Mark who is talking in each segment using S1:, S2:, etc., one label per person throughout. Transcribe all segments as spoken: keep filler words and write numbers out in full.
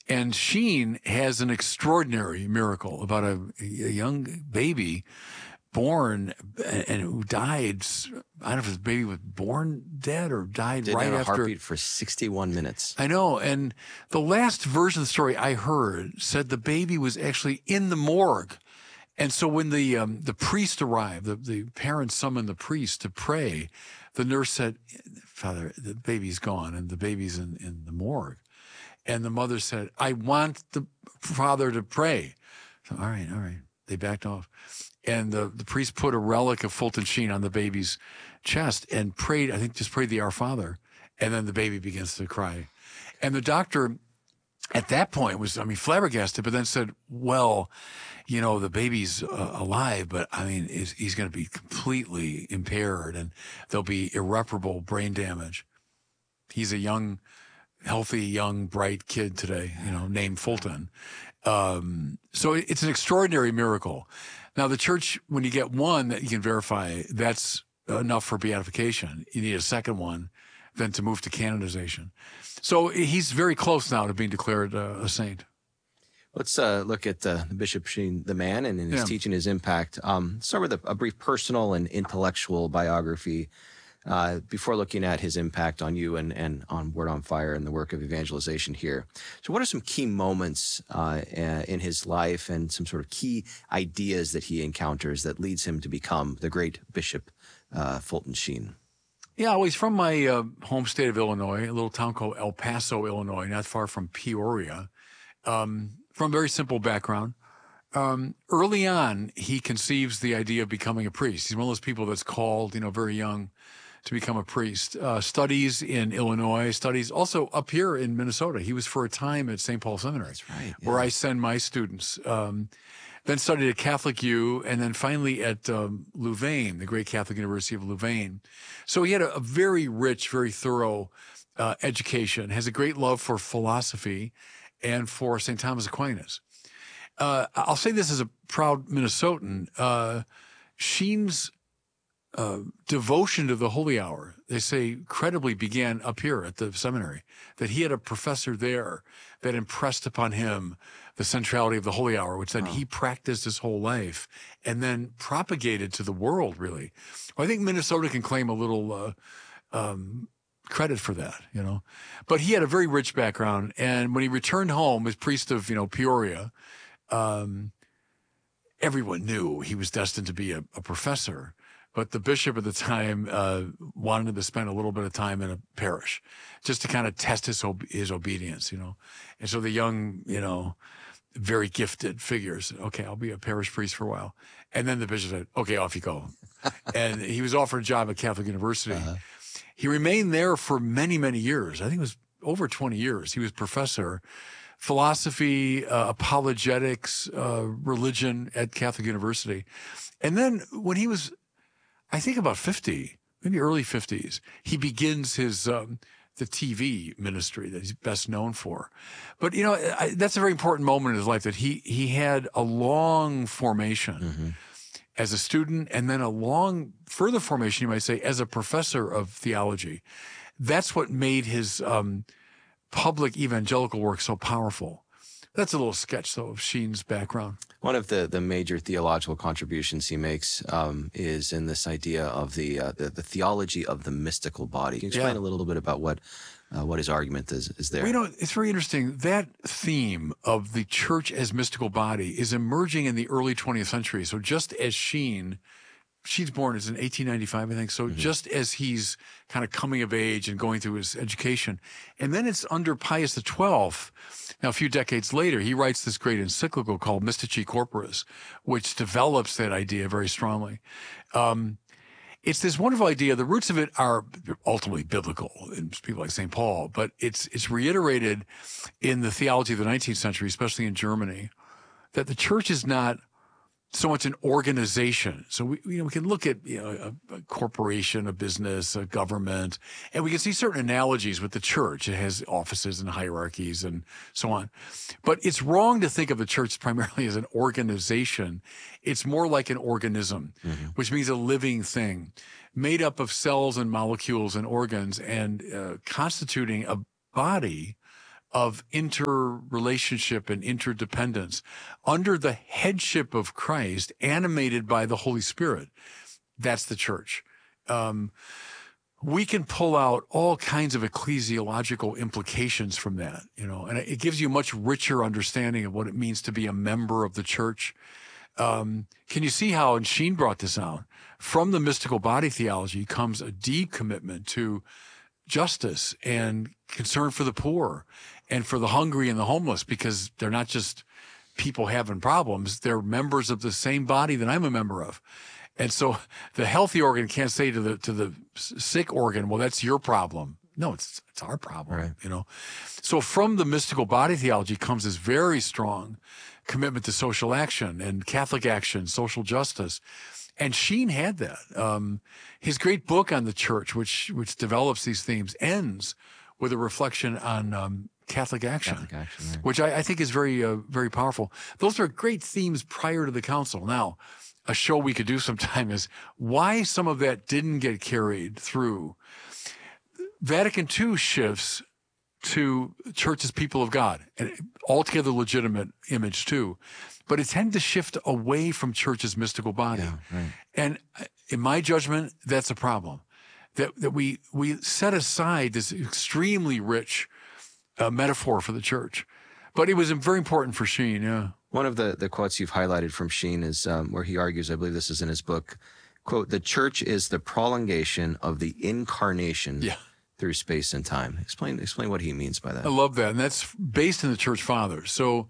S1: And Sheen has an extraordinary miracle about a, a young baby born and who died. I don't know if his baby was born dead or died
S2: Didn't
S1: right
S2: have a
S1: after.
S2: heartbeat for sixty-one minutes.
S1: I know. And the last version of the story I heard said the baby was actually in the morgue. And so when the um, the priest arrived, the, the parents summoned the priest to pray, the nurse said, Father, the baby's gone and the baby's in, in the morgue. And the mother said, I want the father to pray. So, all right, all right. They backed off. And the, the priest put a relic of Fulton Sheen on the baby's chest and prayed, I think just prayed the Our Father. And then the baby begins to cry. And the doctor at that point was, I mean, flabbergasted, but then said, well, you know, the baby's uh, alive, but I mean, is, he's going to be completely impaired and there'll be irreparable brain damage. He's a young, healthy, young, bright kid today, you know, named Fulton. Um, so it's an extraordinary miracle. Now, the church, when you get one that you can verify, that's enough for beatification. You need a second one, then to move to canonization. So he's very close now to being declared uh, a saint.
S2: Let's uh, look at uh, Bishop Sheen, the man, and in his
S1: Yeah.
S2: teaching, his impact. Um, start with a, a brief personal and intellectual biography uh, before looking at his impact on you and, and on Word on Fire and the work of evangelization here. So what are some key moments uh, in his life and some sort of key ideas that he encounters that leads him to become the great Bishop uh, Fulton Sheen?
S1: Yeah, well, he's from my uh, home state of Illinois, a little town called El Paso, Illinois, not far from Peoria. Um, from a very simple background. Um, early on, he conceives the idea of becoming a priest. He's one of those people that's called, you know, very young to become a priest. Uh, studies in Illinois, studies also up here in Minnesota. He was for a time at Saint Paul Seminary,
S2: That's right, yeah.
S1: where I send my students. Um, then studied at Catholic U, and then finally at um, Louvain, the great Catholic University of Louvain. So he had a, a very rich, very thorough uh, education, has a great love for philosophy and for Saint Thomas Aquinas. Uh, I'll say this as a proud Minnesotan. Uh, Sheen's uh, devotion to the Holy Hour, they say, credibly began up here at the seminary, that he had a professor there that impressed upon him the centrality of the Holy Hour, which then
S2: Wow.
S1: he practiced his whole life and then propagated to the world, really. Well, I think Minnesota can claim a little uh, um, credit for that, you know. But he had a very rich background, and when he returned home as priest of, you know, Peoria, um, everyone knew he was destined to be a, a professor. But the bishop at the time uh, wanted him to spend a little bit of time in a parish just to kind of test his ob- his obedience, you know. And so the young, you know, very gifted figures, okay, I'll be a parish priest for a while. And then the bishop said, okay, off you go. And he was offered a job at Catholic University.
S2: Uh-huh.
S1: He remained there for many, many years. I think it was over twenty years. He was professor, philosophy, uh, apologetics, uh, religion at Catholic University. And then when he was, I think about fifty, maybe early fifties, he begins his um, the T V ministry that he's best known for. But, you know, I, that's a very important moment in his life, that he he had a long formation
S2: Mm-hmm.
S1: as a student, and then a long further formation, you might say, as a professor of theology. That's what made his um, public evangelical work so powerful. That's a little sketch, though, of Sheen's background.
S2: One of the, the major theological contributions he makes um, is in this idea of the, uh, the the theology of the mystical body. Can you explain
S1: Yeah.
S2: a little bit about what uh, what his argument is, is there?
S1: Well, you know, it's very interesting. That theme of the church as mystical body is emerging in the early twentieth century. So just as Sheen, Sheen's born is in eighteen ninety-five, I think. So
S2: Mm-hmm.
S1: just as he's kind of coming of age and going through his education. And then it's under Pius the twelfth. Now, a few decades later, he writes this great encyclical called Mystici Corporis, which develops that idea very strongly. Um, It's this wonderful idea. The roots of it are ultimately biblical in people like Saint Paul, but it's it's reiterated in the theology of the nineteenth century, especially in Germany, that the church is not so much an organization. So we you know we can look at you know a, a corporation, a business, a government, and we can see certain analogies with the church. It has offices and hierarchies and so on. But it's wrong to think of the church primarily as an organization. It's more like an organism,
S2: Mm-hmm.
S1: which means a living thing made up of cells and molecules and organs, and uh, constituting a body of interrelationship and interdependence under the headship of Christ, animated by the Holy Spirit. That's the church. Um, we can pull out all kinds of ecclesiological implications from that, you know, and it gives you a much richer understanding of what it means to be a member of the church. Um, can you see how, and Sheen brought this out, from the mystical body theology comes a deep commitment to justice and concern for the poor and for the hungry and the homeless, because they're not just people having problems, they're members of the same body that I'm a member of. And so the healthy organ can't say to the to the sick organ, well, that's your problem. No, it's it's our problem,
S2: Right.
S1: you know. So from the mystical body theology comes this very strong commitment to social action and Catholic action, social justice. And Sheen had that. Um, his great book on the church, which which develops these themes, ends with a reflection on um, Catholic action,
S2: Catholic action, right.
S1: which I, I think is very uh, very powerful. Those are great themes prior to the council. Now, a show we could do sometime is why some of that didn't get carried through. Vatican Two shifts to church as people of God, an altogether legitimate image too, but it tended to shift away from church as mystical body.
S2: Yeah, right.
S1: And in my judgment, that's a problem. That that we we set aside this extremely rich uh, metaphor for the church, but it was very important for Sheen. Yeah.
S2: One of the, the quotes you've highlighted from Sheen is um, where he argues, I believe this is in his book, quote, "The church is the prolongation of the incarnation
S1: Yeah.
S2: through space and time." Explain explain what he means by that.
S1: I love that. And that's based in the church fathers. So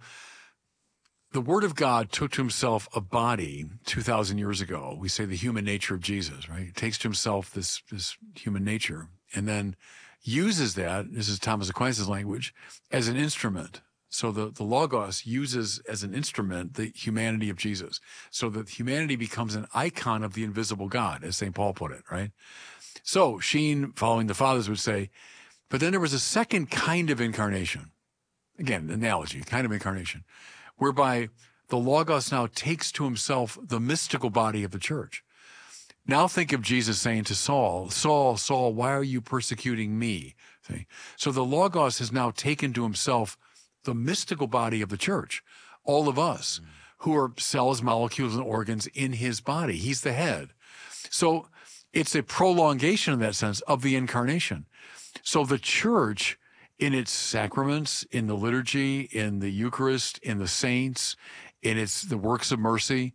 S1: the Word of God took to himself a body two thousand years ago. We say the human nature of Jesus, right? He takes to himself this, this human nature and then uses that, this is Thomas Aquinas' language, as an instrument. So the, the Logos uses as an instrument the humanity of Jesus, so that humanity becomes an icon of the invisible God, as Saint Paul put it, right? So Sheen, following the fathers, would say, but then there was a second kind of incarnation. Again, analogy, kind of incarnation, whereby the Logos now takes to himself the mystical body of the church. Now think of Jesus saying to Saul, Saul, Saul, why are you persecuting me? See? So the Logos has now taken to himself the mystical body of the church, all of us, mm. who are cells, molecules, and organs in his body. He's the head. So it's a prolongation in that sense of the incarnation. So the church, in its sacraments, in the liturgy, in the Eucharist, in the saints, in its the works of mercy,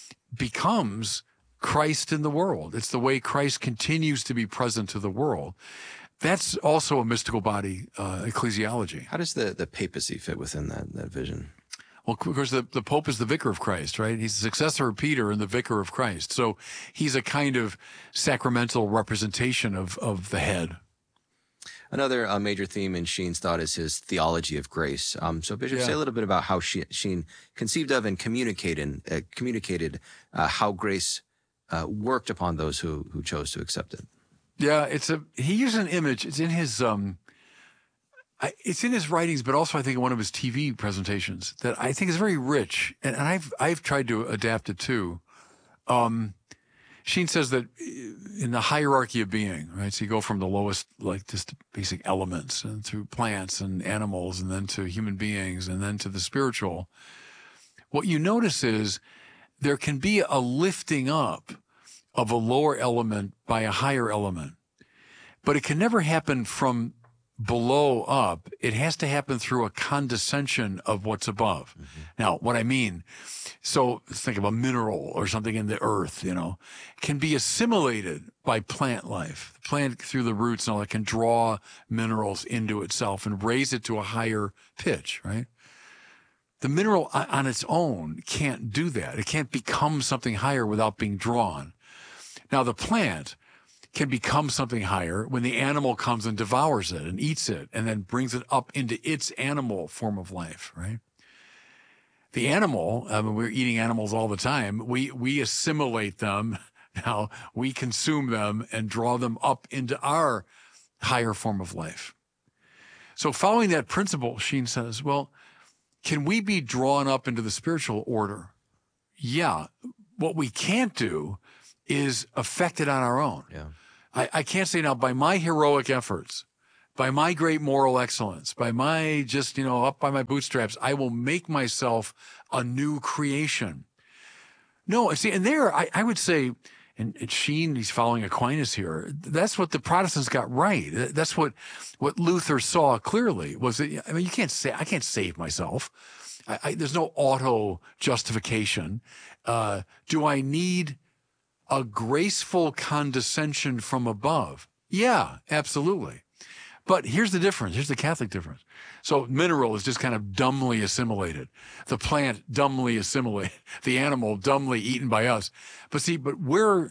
S1: becomes Christ in the world. It's the way Christ continues to be present to the world. That's also a mystical body uh, ecclesiology.
S2: How does the, the papacy fit within that, that vision?
S1: Well, of course, the, the Pope is the vicar of Christ, right? He's the successor of Peter and the vicar of Christ. So he's a kind of sacramental representation of, of the head.
S2: Another uh, major theme in Sheen's thought is his theology of grace. Um, so, Bishop, yeah. say a little bit about how she, Sheen conceived of and communicated, uh, communicated uh, how grace uh, worked upon those who, who chose to accept it.
S1: Yeah, it's a he used an image. It's in his um, I, it's in his writings, but also I think in one of his T V presentations that I think is very rich, and, and I've I've tried to adapt it too. Um, Sheen says that in the hierarchy of being, right? So you go from the lowest, like just basic elements, and through plants and animals, and then to human beings, and then to the spiritual. What you notice is there can be a lifting up of a lower element by a higher element. But it can never happen from below up. It has to happen through a condescension of what's above. Mm-hmm. Now, what I mean, so let's think of a mineral or something in the earth, you know, can be assimilated by plant life. The plant through the roots and all that can draw minerals into itself and raise it to a higher pitch, right? The mineral on its own can't do that. It can't become something higher without being drawn. Now, the plant can become something higher when the animal comes and devours it and eats it and then brings it up into its animal form of life, right? The animal, I mean, we're eating animals all the time. We, we assimilate them. Now we consume them and draw them up into our higher form of life. So following that principle, Sheen says, well, can we be drawn up into the spiritual order? Yeah. What we can't do is affect it on our own.
S2: Yeah.
S1: I, I can't say now by my heroic efforts, by my great moral excellence, by my just, you know, up by my bootstraps, I will make myself a new creation. No, see, and there, I, I would say, and, and Sheen, he's following Aquinas here. That's what the Protestants got right. That's what what Luther saw clearly. Was that, I mean, you can't say I can't save myself. I, I, there's no auto justification. Uh, do I need a graceful condescension from above? Yeah, absolutely. But here's the difference. Here's the Catholic difference. So mineral is just kind of dumbly assimilated. The plant dumbly assimilated. The animal dumbly eaten by us. But see, but we're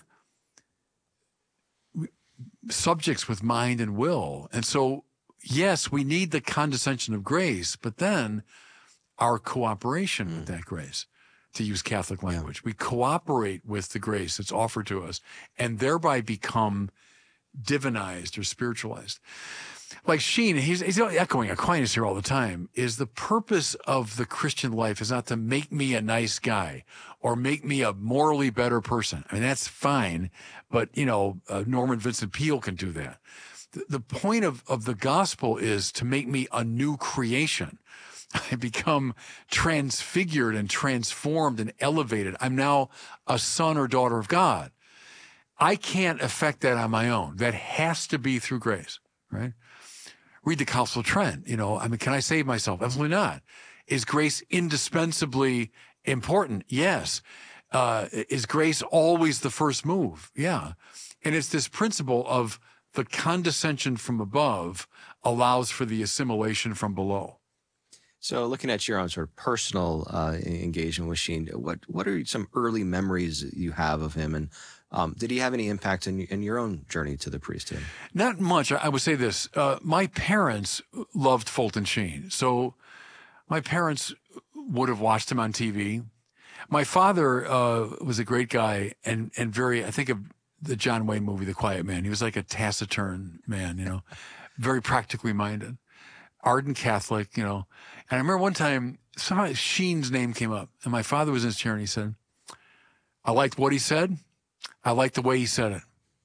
S1: subjects with mind and will. And so, yes, we need the condescension of grace, but then our cooperation mm. with that grace, to use Catholic language. Yeah. We cooperate with the grace that's offered to us and thereby become divinized or spiritualized. Like Sheen, he's, he's echoing Aquinas here all the time, is the purpose of the Christian life is not to make me a nice guy or make me a morally better person. I mean, that's fine, but, you know, uh, Norman Vincent Peale can do that. The, the point of, of the gospel is to make me a new creation. I become transfigured and transformed and elevated. I'm now a son or daughter of God. I can't affect that on my own. That has to be through grace, right? Read the Council of Trent. You know, I mean, can I save myself? Absolutely not. Is grace indispensably important? Yes. Uh, is grace always the first move? Yeah. And it's this principle of the condescension from above allows for the assimilation from below.
S2: So looking at your own sort of personal uh, engagement with Sheen, what what are some early memories you have of him? And um, did he have any impact in, in your own journey to the priesthood?
S1: Not much. I would say this. Uh, my parents loved Fulton Sheen. So my parents would have watched him on T V. My father uh, was a great guy and, and very, I think of the John Wayne movie, The Quiet Man. He was like a taciturn man, you know, very practically minded. Ardent Catholic, you know. And I remember one time, somehow Sheen's name came up, and my father was in his chair, and he said, I liked what he said. I liked the way he said it.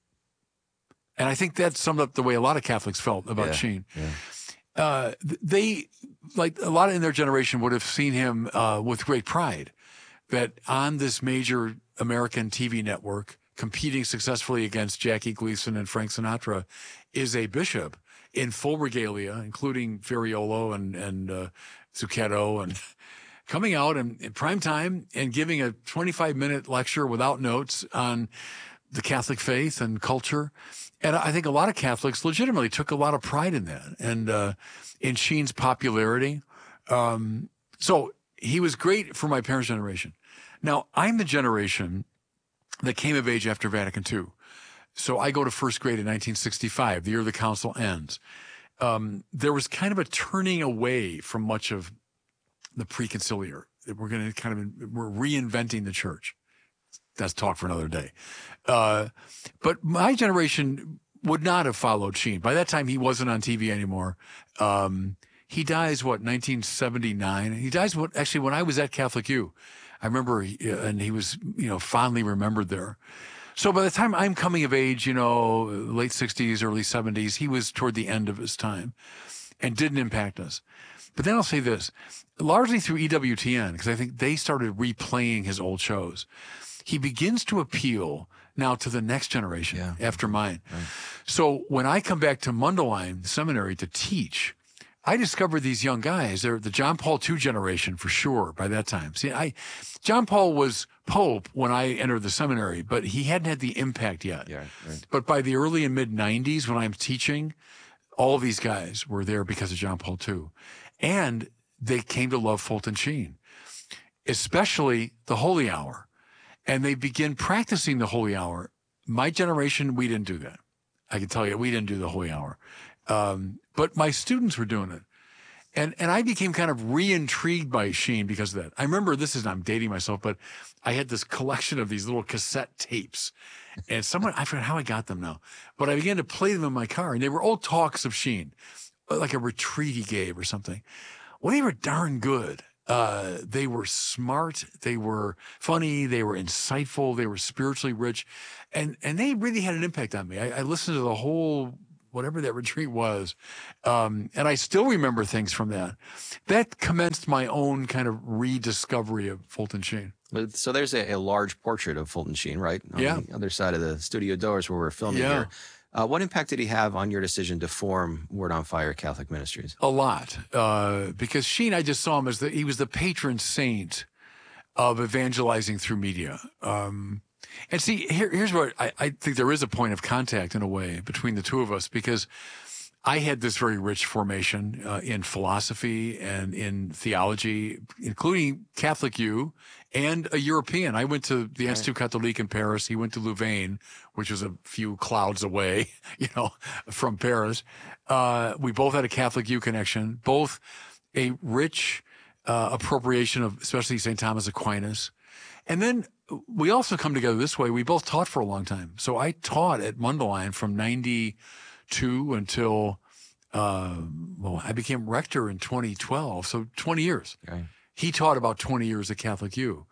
S1: And I think that summed up the way a lot of Catholics felt about
S2: yeah,
S1: Sheen.
S2: Yeah.
S1: Uh, they, like a lot in their generation, would have seen him uh, with great pride, that on this major American T V network, competing successfully against Jackie Gleason and Frank Sinatra, is a bishop in full regalia, including Fariolo and, and uh, Zucchetto, and coming out in, in prime time and giving a twenty-five minute lecture without notes on the Catholic faith and culture. And I think a lot of Catholics legitimately took a lot of pride in that and uh, in Sheen's popularity. Um, so he was great for my parents' generation. Now, I'm the generation that came of age after Vatican Two. So I go to first grade in nineteen sixty-five, the year the council ends. Um, there was kind of a turning away from much of the preconciliar. We're going to kind of, we're reinventing the church. That's talk for another day. Uh, but my generation would not have followed Sheen. By that time, he wasn't on T V anymore. Um, he dies, what, nineteen seventy-nine? He dies, what, actually, when I was at Catholic U. I remember, he, and he was, you know, fondly remembered there. So by the time I'm coming of age, you know, late sixties, early seventies, he was toward the end of his time and didn't impact us. But then I'll say this, largely through E W T N, because I think they started replaying his old shows. He begins to appeal now to the next generation yeah. after mine. Right. So when I come back to Mundelein Seminary to teach, I discovered these young guys. They're the John Paul the Second generation for sure by that time. See, I, John Paul was Pope when I entered the seminary, but he hadn't had the impact yet.
S2: Yeah, right.
S1: But by the early and mid nineties when I'm teaching, all of these guys were there because of John Paul the Second. And they came to love Fulton Sheen, especially the Holy Hour. And they begin practicing the Holy Hour. My generation, we didn't do that. I can tell you, we didn't do the Holy Hour. Um, but my students were doing it. And and I became kind of re-intrigued by Sheen because of that. I remember, this is, I'm dating myself, but I had this collection of these little cassette tapes. And someone, I forget how I got them now, but I began to play them in my car. And they were old talks of Sheen, like a retreat he gave or something. Well, they were darn good. Uh, they were smart. They were funny. They were insightful. They were spiritually rich. And and they really had an impact on me. I, I listened to the whole whatever that retreat was. Um, and I still remember things from that. That commenced my own kind of rediscovery of Fulton Sheen.
S2: So there's a, a large portrait of Fulton Sheen, right? On
S1: Yeah.
S2: the other side of the studio doors where we're filming
S1: Yeah.
S2: here. Uh, what impact did he have on your decision to form Word on Fire Catholic Ministries?
S1: A lot. Uh, because Sheen, I just saw him as the, he was the patron saint of evangelizing through media. Um, and see, here, here's what I, I think there is a point of contact in a way between the two of us, because I had this very rich formation uh, in philosophy and in theology, including Catholic U and a European. I went to the Institut Catholique in Paris. He went to Louvain, which was a few clouds away, you know, from Paris. Uh, we both had a Catholic U connection, both a rich uh, appropriation of especially Saint Thomas Aquinas. And then we also come together this way. We both taught for a long time. So I taught at Mundelein from ninety-two until, uh, well, I became rector in twenty twelve. So twenty years.
S2: Okay.
S1: He taught about twenty years at Catholic U.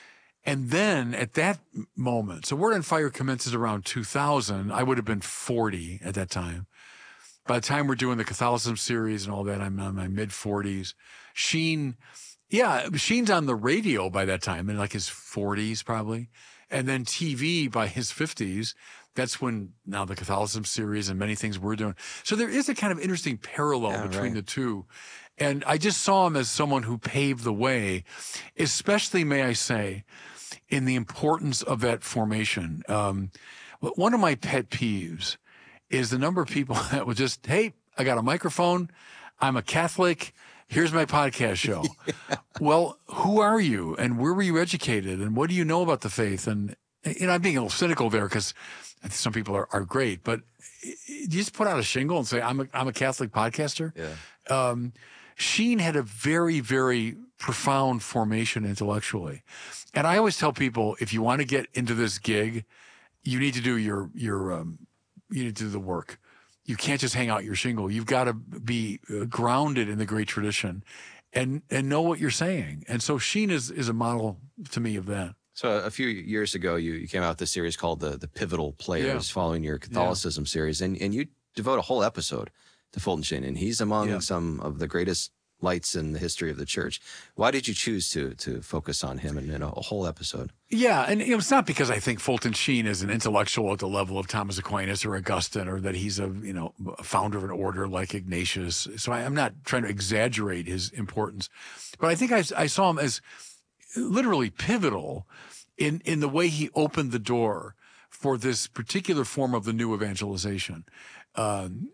S1: And then at that moment, so Word on Fire commences around two thousand. I would have been forty at that time. By the time we're doing the Catholicism series and all that, I'm in my mid forties. Sheen, yeah, Sheen's on the radio by that time, in like his forties probably. And then T V by his fifties. That's when now the Catholicism series and many things we're doing. So there is a kind of interesting parallel
S2: Yeah,
S1: between
S2: right.
S1: the two. And I just saw him as someone who paved the way, especially, may I say, in the importance of that formation. Um, one of my pet peeves is the number of people that would just, hey, I got a microphone. I'm a Catholic. Here's my podcast show. Yeah. Well, who are you? And where were you educated? And what do you know about the faith? And, you know, I'm being a little cynical there because some people are, are great, but you just put out a shingle and say, I'm a, I'm a Catholic podcaster.
S2: Yeah.
S1: Um, Sheen had a very, very profound formation intellectually. And I always tell people, if you want to get into this gig, you need to do your, your, um, you need to do the work. You can't just hang out your shingle. You've got to be uh, grounded in the great tradition and, and know what you're saying. And so Sheen is, is a model to me of that.
S2: So a few years ago, you, you came out with this series called the the Pivotal Players,
S1: Yeah.
S2: following your Catholicism yeah. series, and and you devote a whole episode to Fulton Sheen, and he's among yeah. some of the greatest lights in the history of the church. Why did you choose to to focus on him in, in a, a whole episode?
S1: Yeah, and you know, it's not because I think Fulton Sheen is an intellectual at the level of Thomas Aquinas or Augustine, or that he's a you know a founder of an order like Ignatius. So I, I'm not trying to exaggerate his importance, but I think I, I saw him as literally pivotal in in the way he opened the door for this particular form of the new evangelization. Um,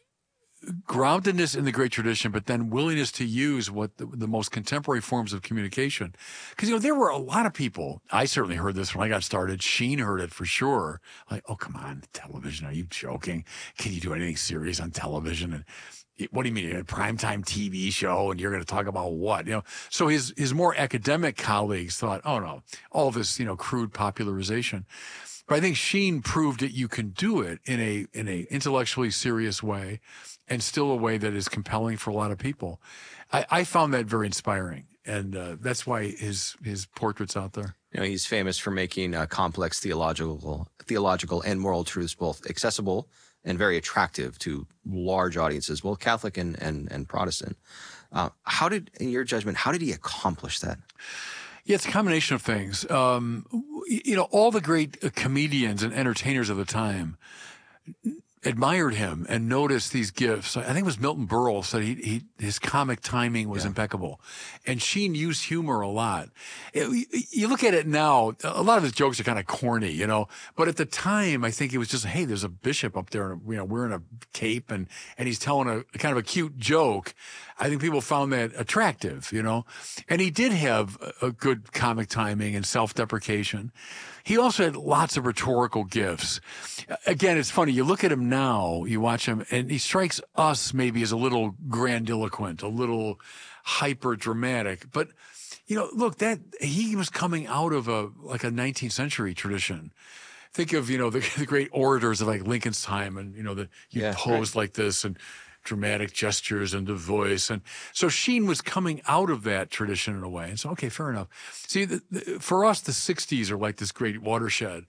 S1: groundedness in the great tradition, but then willingness to use what the, the most contemporary forms of communication. Because, you know, there were a lot of people, I certainly heard this when I got started. Sheen heard it for sure. Like, oh, come on, television, are you joking? Can you do anything serious on television? And what do you mean, a primetime T V show, and you're going to talk about what? You know, so his his more academic colleagues thought, oh no, all this, you know, crude popularization. But I think Sheen proved that you can do it in a in a intellectually serious way, and still a way that is compelling for a lot of people. I, I found that very inspiring, and uh, that's why his his portrait's out there.
S2: You know, he's famous for making uh, complex theological theological and moral truths both accessible and very attractive to large audiences, both Catholic and and, and Protestant. Uh, how did, in your judgment, how did he accomplish that?
S1: Yeah, it's a combination of things. Um, you know, all the great comedians and entertainers of the time admired him and noticed these gifts. I think it was Milton Berle said he, he his comic timing was yeah. impeccable, and Sheen used humor a lot. It, you look at it now, a lot of his jokes are kind of corny, you know. But at the time, I think it was just, hey, there's a bishop up there, you know, wearing a cape, and and he's telling a, a kind of a cute joke. I think people found that attractive, you know. And he did have a good comic timing and self-deprecation. He also had lots of rhetorical gifts. Again, it's funny. You look at him now, you watch him, and he strikes us maybe as a little grandiloquent, a little hyper dramatic. But, you know, look, that he was coming out of a like a nineteenth century tradition. Think of, you know, the, the great orators of like Lincoln's time, and, you know, that you yeah, posed right. like this and dramatic gestures and the voice. And so Sheen was coming out of that tradition in a way. And so, okay, fair enough. See, the, the, for us, the sixties are like this great watershed.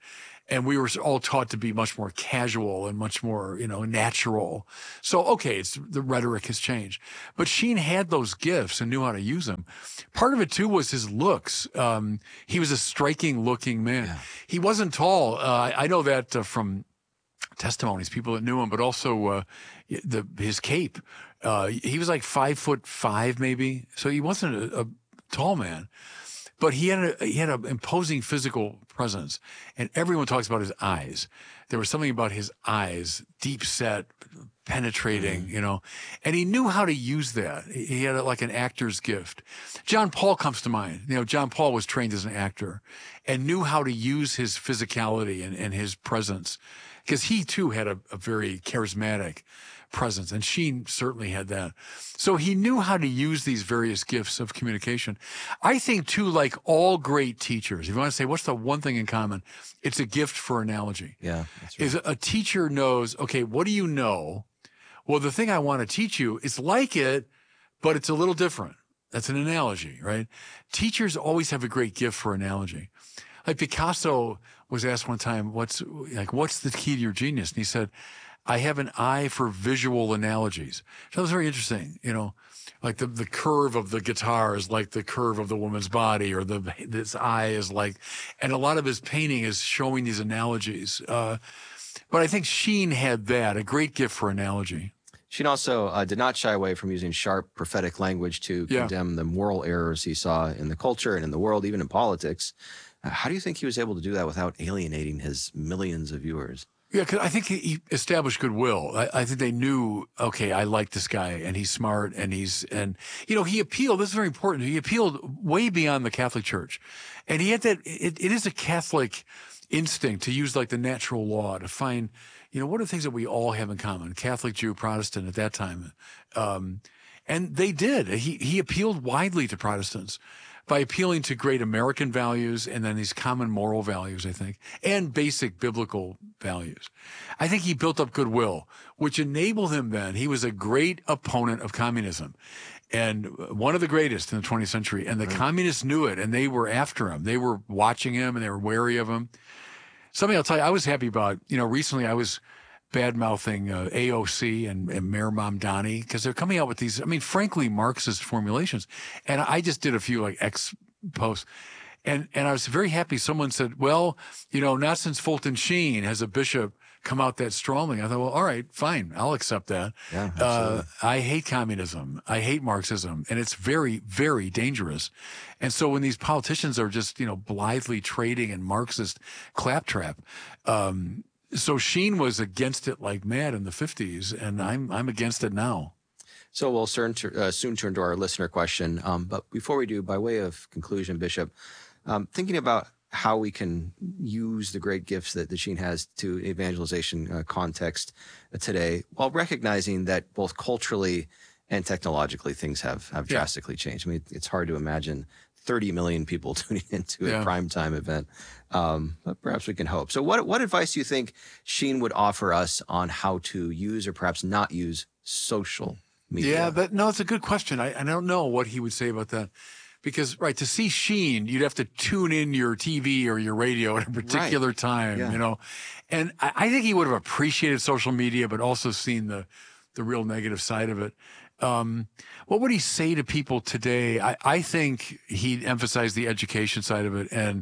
S1: And we were all taught to be much more casual and much more, you know, natural. So, okay, it's the rhetoric has changed. But Sheen had those gifts and knew how to use them. Part of it, too, was his looks. Um, he was a striking-looking man. Yeah. He wasn't tall. Uh, I know that uh, from testimonies, people that knew him, but also uh, the his cape. Uh, he was like five foot five, maybe. So he wasn't a, a tall man. But he had a, he had an imposing physical presence, and everyone talks about his eyes. There was something about his eyes, deep set, penetrating, mm-hmm. you know, and he knew how to use that. He had a, like an actor's gift. John Paul comes to mind. You know, John Paul was trained as an actor and knew how to use his physicality and, and his presence, because he too had a, a very charismatic presence, and Sheen certainly had that. So he knew how to use these various gifts of communication. I think, too, like all great teachers, if you want to say what's the one thing in common, it's a gift for analogy.
S2: Yeah, that's right.
S1: Is a teacher knows, okay, what do you know? Well, the thing I want to teach you is like it, but it's a little different. That's an analogy, right? Teachers always have a great gift for analogy. Like Picasso was asked one time, what's like, what's the key to your genius? And he said, I have an eye for visual analogies. So that was very interesting, you know, like the, the curve of the guitar is like the curve of the woman's body, or the this eye is like, and a lot of his painting is showing these analogies. Uh, but I think Sheen had that, a great gift for analogy.
S2: Sheen also uh, did not shy away from using sharp prophetic language to
S1: Yeah.
S2: condemn the moral errors he saw in the culture and in the world, even in politics. Uh, how do you think he was able to do that without alienating his millions of viewers?
S1: Yeah, because I think he established goodwill. I, I think they knew, okay, I like this guy, and he's smart, and he's, and, you know, he appealed, this is very important, he appealed way beyond the Catholic Church. And he had that, it, it is a Catholic instinct to use like the natural law to find, you know, what are the things that we all have in common? Catholic, Jew, Protestant at that time. Um, and they did. He, he appealed widely to Protestants by appealing to great American values and then these common moral values, I think, and basic biblical values. I think he built up goodwill, which enabled him then. He was a great opponent of communism, and one of the greatest in the twentieth century. And the right. communists knew it, and they were after him. They were watching him, and they were wary of him. Something I'll tell you, I was happy about, you know, recently I was bad-mouthing uh, A O C and, and Mayor Mamdani because they're coming out with these, I mean, frankly, Marxist formulations. And I just did a few like X posts. And, and I was very happy. Someone said, well, you know, not since Fulton Sheen has a bishop come out that strongly. I thought, well, all right, fine. I'll accept that.
S2: Yeah,
S1: uh, I hate communism. I hate Marxism. And it's very, very dangerous. And so when these politicians are just, you know, blithely trading in Marxist claptrap, um, so Sheen was against it like mad in the fifties, and I'm I'm against it now.
S2: So we'll soon, uh, soon turn to our listener question. Um, but before we do, by way of conclusion, Bishop, um, thinking about how we can use the great gifts that, that Sheen has to evangelization uh, context uh, today, while recognizing that both culturally and technologically things have, have
S1: Yeah.
S2: drastically changed. I mean, it's hard to imagine thirty million people tuning into a
S1: Yeah.
S2: primetime event. Um, but perhaps we can hope. So what, what advice do you think Sheen would offer us on how to use or perhaps not use social media?
S1: Yeah, that, no, it's a good question. I, I don't know what he would say about that. Because, right, to see Sheen, you'd have to tune in your T V or your radio at a particular
S2: Right.
S1: time,
S2: Yeah.
S1: you know. And I, I think he would have appreciated social media, but also seen the, the real negative side of it. Um, what would he say to people today? I, I think he'd emphasize the education side of it and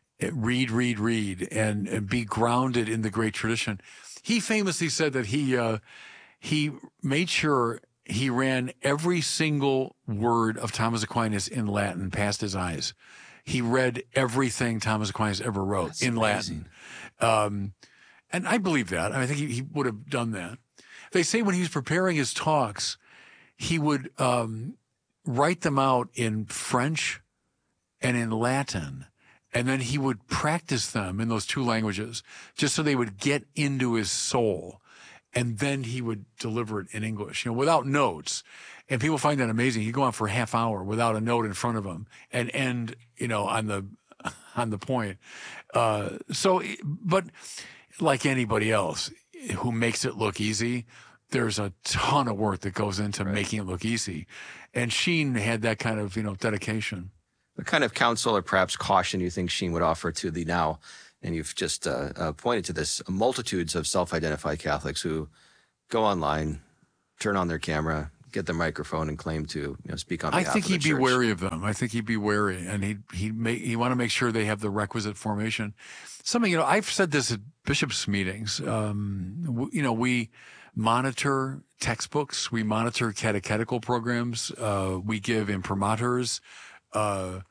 S1: read, read, read, and, and be grounded in the great tradition. He famously said that he uh, he made sure he ran every single word of Thomas Aquinas in Latin past his eyes. He read everything Thomas Aquinas ever wrote
S2: That's
S1: in
S2: amazing.
S1: Latin. Um, and I believe that. I, mean, I think he, he would have done that. They say when he was preparing his talks, he would um, write them out in French and in Latin, and then he would practice them in those two languages just so they would get into his soul. And then he would deliver it in English, you know, without notes. And people find that amazing. He'd go on for a half hour without a note in front of him and end, you know, on the on the point. Uh, so, but like anybody else who makes it look easy, there's a ton of work that goes into
S2: Right.
S1: making it look easy. And Sheen had that kind of, you know, dedication.
S2: What kind of counsel or perhaps caution do you think Sheen would offer to the now And you've just uh, uh, pointed to this multitudes of self-identified Catholics who go online, turn on their camera, get the microphone, and claim to you know, speak on behalf
S1: I think
S2: of the
S1: he'd be
S2: church.
S1: wary of them. I think he'd be wary, and he'd he'd make he want to make sure they have the requisite formation. Something you know, I've said this at bishops' meetings. Um, w- you know, we monitor textbooks, we monitor catechetical programs, uh, we give imprimaturs, uh,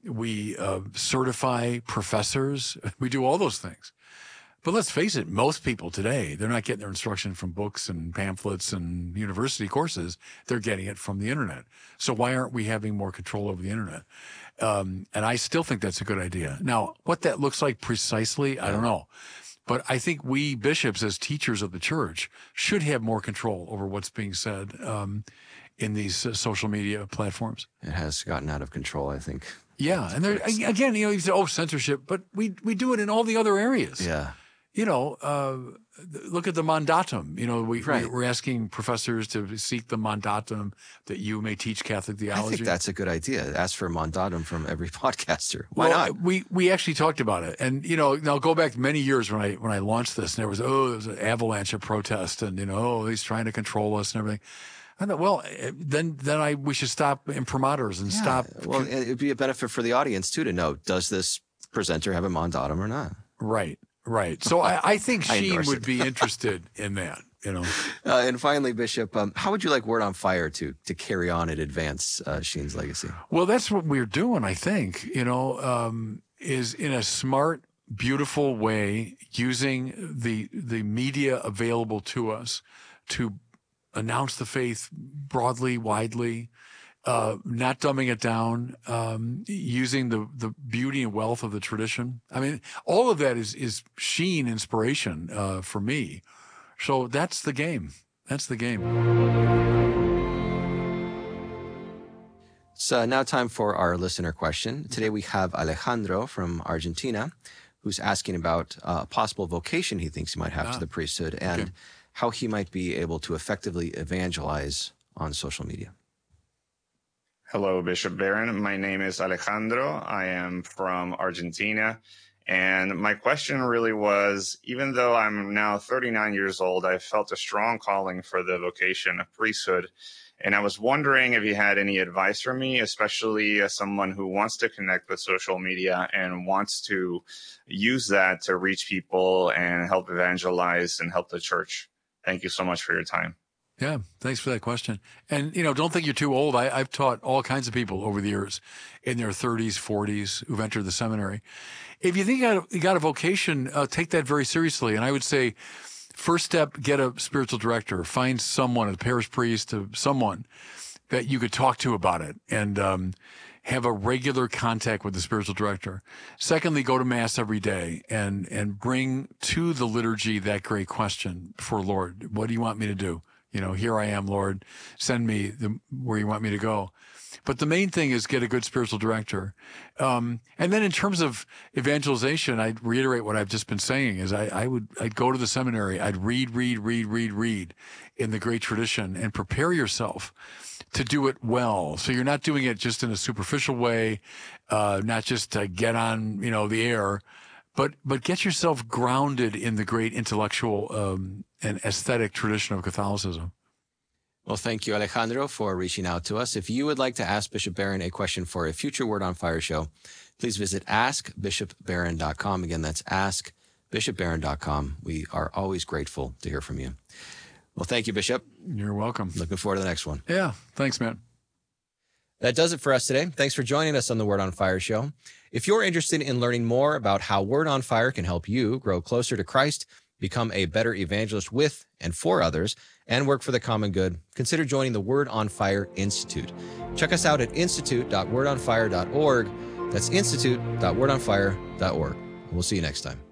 S1: we uh, certify professors, we do all those things. But let's face it, most people today, they're not getting their instruction from books and pamphlets and university courses. They're getting it from the internet. So why aren't we having more control over the internet? Um, and I still think that's a good idea. Now, what that looks like precisely, I don't know. But I think we bishops, as teachers of the church, should have more control over what's being said um, in these uh, social media platforms.
S2: It has gotten out of control, I think.
S1: Yeah, and there, again, you know, you say, oh, censorship, but we we do it in all the other areas.
S2: Yeah.
S1: You know, uh, look at the mandatum. You know, we,
S2: Right.
S1: we're asking professors to seek the mandatum that you may teach Catholic theology.
S2: I think that's a good idea. Ask for a mandatum from every podcaster. Why
S1: well,
S2: not?
S1: We we actually talked about it, and you know, now go back many years when I when I launched this, and there was oh, there was an avalanche of protest, and you know, oh, he's trying to control us and everything. I thought, well, then then I we should stop imprimaturs and
S2: Yeah.
S1: stop.
S2: Well, it'd be a benefit for the audience too to know, does this presenter have a mandatum or not?
S1: Right, right. So I, I think
S2: I
S1: Sheen
S2: endorse
S1: would
S2: it.
S1: be interested in that. You know.
S2: Uh, and finally, Bishop, um, how would you like Word on Fire to to carry on and advance uh, Sheen's legacy?
S1: Well, that's what we're doing, I think, you know, um, is in a smart, beautiful way, using the the media available to us to announce the faith broadly, widely, uh, not dumbing it down, um, using the, the beauty and wealth of the tradition. I mean, all of that is, is Sheen inspiration uh, for me. So that's the game. That's the game.
S2: It's uh, now time for our listener question. Today we have Alejandro from Argentina, who's asking about uh, a possible vocation he thinks he might have
S1: Ah,
S2: to the priesthood and
S1: okay.
S2: how he might be able to effectively evangelize on social media.
S3: Hello, Bishop Barron. My name is Alejandro. I am from Argentina. And my question really was, even though I'm now thirty-nine years old, I felt a strong calling for the vocation of priesthood. And I was wondering if you had any advice for me, especially as someone who wants to connect with social media and wants to use that to reach people and help evangelize and help the church. Thank you so much for your time.
S1: Yeah, thanks for that question. And, you know, don't think you're too old. I, I've taught all kinds of people over the years in their thirties, forties who've entered the seminary. If you think you got a, you got a vocation, uh, take that very seriously. And I would say, first step, get a spiritual director. Find someone, a parish priest, uh, someone that you could talk to about it and um, have a regular contact with the spiritual director. Secondly, go to Mass every day and, and bring to the liturgy that great question for Lord, what do you want me to do? You know, here I am, Lord, send me the, where you want me to go. But the main thing is get a good spiritual director. Um, and then in terms of evangelization, I'd reiterate what I've just been saying is I, I would, I'd go to the seminary. I'd read, read, read, read, read in the great tradition and prepare yourself to do it well. So you're not doing it just in a superficial way, uh, not just to get on, you know, the air, but, but get yourself grounded in the great intellectual, um, and aesthetic tradition of Catholicism.
S2: Well, thank you, Alejandro, for reaching out to us. If you would like to ask Bishop Barron a question for a future Word on Fire show, please visit ask bishop barron dot com. Again, that's ask bishop barron dot com. We are always grateful to hear from you. Well, thank you, Bishop.
S1: You're welcome.
S2: Looking forward to the next one.
S1: Yeah. Thanks, man.
S2: That does it for us today. Thanks for joining us on the Word on Fire show. If you're interested in learning more about how Word on Fire can help you grow closer to Christ, become a better evangelist with and for others, and work for the common good, consider joining the Word on Fire Institute. Check us out at institute dot word on fire dot org. That's institute dot word on fire dot org. We'll see you next time.